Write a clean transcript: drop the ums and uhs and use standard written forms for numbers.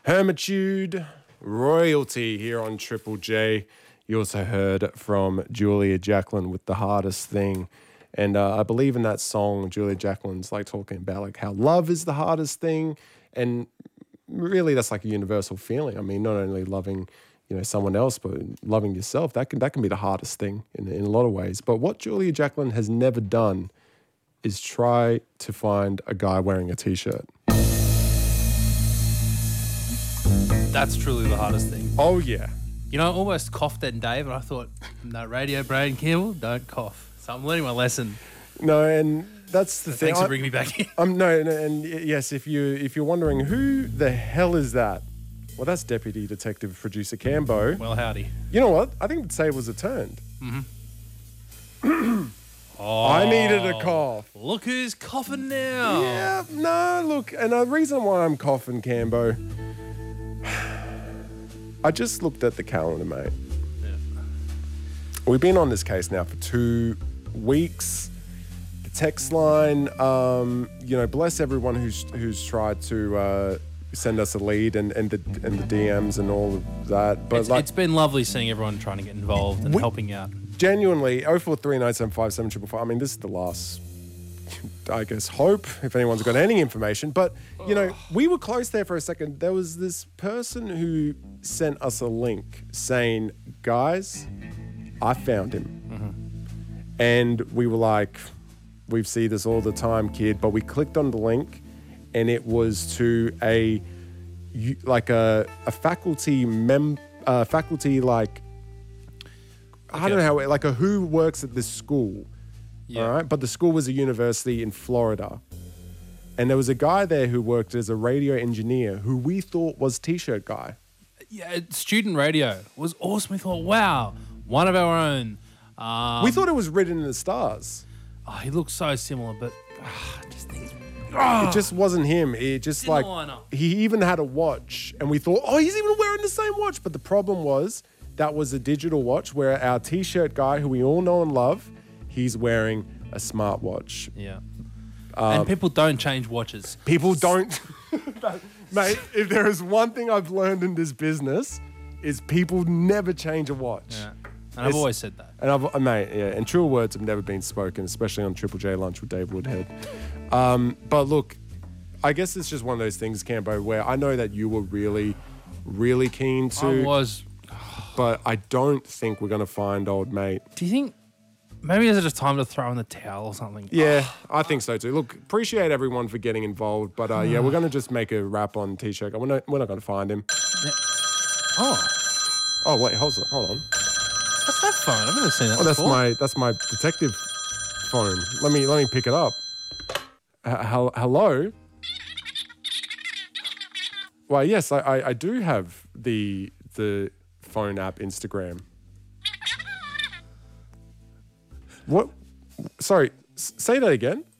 Hermitude, royalty here on Triple J. You also heard from Julia Jacklin with The Hardest Thing. And I believe in that song, Julia Jacklin's like talking about like how love is the hardest thing. And really that's like a universal feeling. I mean, not only loving, someone else, but loving yourself, that can be the hardest thing in a lot of ways. But what Julia Jacklin has never done is try to find a guy wearing a T-shirt. That's truly the hardest thing. Oh, yeah. I almost coughed then, Dave, and I thought, no, Radio Braden Campbell, don't cough. So I'm learning my lesson. No, and that's the thing. Thanks for bringing me back in. No, and yes, if you're wondering who the hell is that, well, that's Deputy Detective Producer Cambo. Well, howdy. You know what? I think the tables are turned. Mm-hmm. I needed a cough. Look who's coughing now. Yeah, no, look, and the reason why I'm coughing, Cambo, I just looked at the calendar, mate. Yeah. We've been on this case now for 2 weeks. The text line, bless everyone who's tried to send us a lead and the DMs and all of that. But it's been lovely seeing everyone trying to get involved and helping out. Genuinely, 0439757555. I mean, this is the last, I guess, hope, if anyone's got any information. But, we were close there for a second. There was this person who sent us a link saying, guys, I found him. Mm-hmm. And we were like, we see this all the time, kid. But we clicked on the link and it was to a faculty I don't know how, like a who works at this school. Yeah. All right. But the school was a university in Florida. And there was a guy there who worked as a radio engineer who we thought was T-shirt guy. Yeah, student radio was awesome. We thought, wow, one of our own. We thought it was written in the stars. Oh, he looks so similar, but just think. It just wasn't him. It just Didn't line up. he even had a watch and we thought, oh, he's even wearing the same watch. But the problem was that was a digital watch where our T-shirt guy, who we all know and love, he's wearing a smartwatch. Yeah. And people don't change watches. People don't. Mate, if there is one thing I've learned in this business is people never change a watch. Yeah. And I've always said that. And and true words have never been spoken, especially on Triple J Lunch with Dave Woodhead. But look, I guess it's just one of those things, Cambo, where I know that you were really, really keen to. I was. But I don't think we're going to find old mate. Do you think maybe is it just time to throw in the towel or something? Yeah, I think so too. Look, appreciate everyone for getting involved, but we're going to just make a wrap on T-shirt. We're not going to find him. Yeah. Oh wait, hold on. What's that phone? I've never seen that. Oh, that's my detective phone. Let me pick it up. Hello. Well, yes, I do have the phone app Instagram. What? Sorry, say that again.